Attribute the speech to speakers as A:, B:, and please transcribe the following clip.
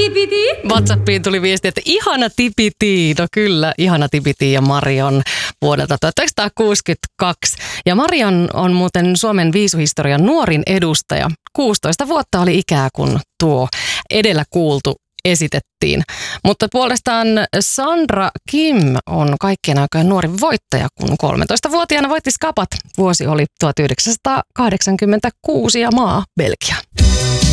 A: WhatsAppiin tuli viesti, että ihana Tipiti. No kyllä, ihana Tipiti ja Marion vuodelta 1962. Ja Marion on muuten Suomen viisuhistorian nuorin edustaja. 16 vuotta oli ikää, kun tuo edellä kuultu esitettiin. Mutta puolestaan Sandra Kim on kaikkien aikojen nuorin voittaja, kun 13-vuotiaana voitti Skapat. Vuosi oli 1986 ja maa Belgia.